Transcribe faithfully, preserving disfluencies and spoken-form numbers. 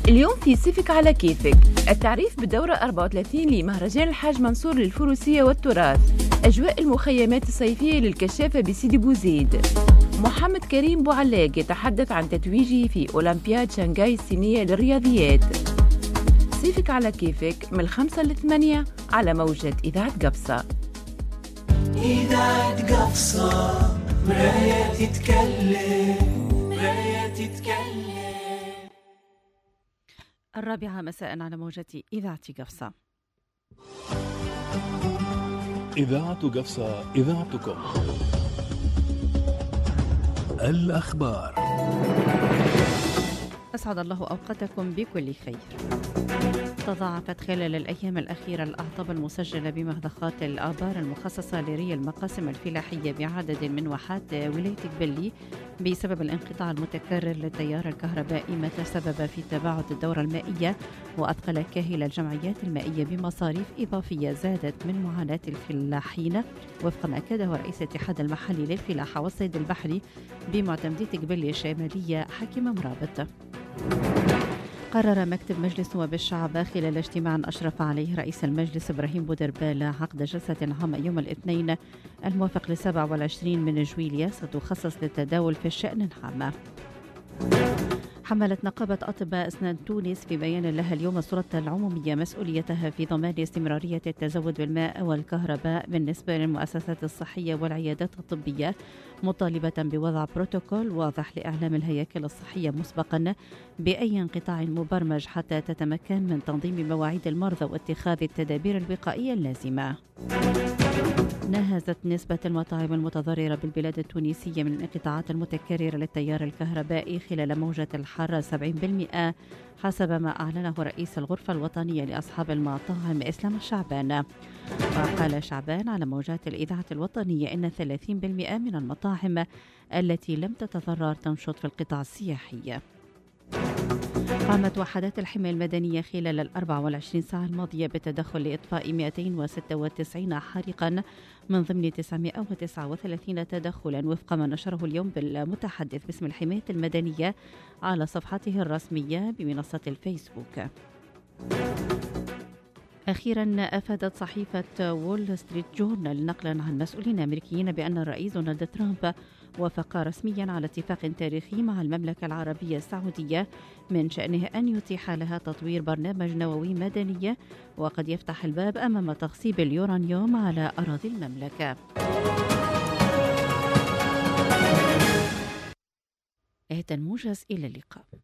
اليوم في سيفك على كيفك، التعريف بالدورة أربعة وثلاثين لمهرجان الحاج منصور للفروسية والتراث، أجواء المخيمات الصيفية للكشافة بسيدي بوزيد. محمد كريم بوعلاق يتحدث عن تتويجه في أولمبياد شنغهاي الصينية للرياضيات. سيفك على كيفك من الخمسة للثمانية على موجة إذاعة قفصة. إذاعة قفصة مراية تتكلم، مراية تتكلم. الرابعة مساء على موجة إذاعة قفصة. إذاعة قفصة، إذاعتكم. الأخبار. أسعد الله أوقاتكم بكل خير. تضاعفت خلال الأيام الأخيرة الأعطاب المسجلة بمخضخات الآبار المخصصة لري المقاسم الفلاحية بعدد من واحات ولاية قبلي بسبب الانقطاع المتكرر للتيار الكهربائي، ما تسبب في تباعد الدورة المائية وأثقل كاهل الجمعيات المائية بمصاريف إضافية زادت من معاناة الفلاحين، وفق ما أكده رئيس الاتحاد المحلي للفلاحة والصيد البحري بمعتمدية قبلي الشمالية حكيم مرابط. قرر مكتب مجلس نواب الشعب خلال اجتماع أشرف عليه رئيس المجلس إبراهيم بودربال عقد جلسة عامة يوم الاثنين الموافق لسبعة والعشرين من جويليا ستخصص للتداول في الشأن العام. حملت نقابة أطباء أسنان تونس في بيان لها اليوم السلطة العمومية مسؤوليتها في ضمان استمرارية التزود بالماء والكهرباء بالنسبة للمؤسسات الصحية والعيادات الطبية، مطالبة بوضع بروتوكول واضح لإعلام الهياكل الصحية مسبقا بأي انقطاع مبرمج حتى تتمكن من تنظيم مواعيد المرضى واتخاذ التدابير الوقائية اللازمة. نهزت نسبة المطاعم المتضررة بالبلاد التونسية من الانقطاعات المتكررة للتيار الكهربائي خلال موجة الحر سبعين بالمئة حسب ما أعلنه رئيس الغرفة الوطنية لأصحاب المطاعم إسلام شعبان. وقال شعبان على موجات الإذاعة الوطنية إن ثلاثين بالمئة من المطاعم التي لم تتضرر تنشط في القطاع السياحي. قامت وحدات الحماية المدنية خلال الأربع والعشرين ساعة الماضية بالتدخل لإطفاء مئتين وستة وتسعين حريقا من ضمن تسعمئة وتسعة وثلاثين تدخلا، وفق ما نشره اليوم بالمتحدث باسم الحماية المدنية على صفحته الرسمية بمنصة الفيسبوك. أخيرا أفادت صحيفة وول ستريت جورنال نقلا عن مسؤولين أمريكيين بأن الرئيس دونالد ترامب وافق رسميا على اتفاق تاريخي مع المملكة العربية السعودية من شأنه أن يتيح لها تطوير برنامج نووي مدني، وقد يفتح الباب أمام تخصيب اليورانيوم على أراضي المملكة. إهدى الموجز، إلى اللقاء.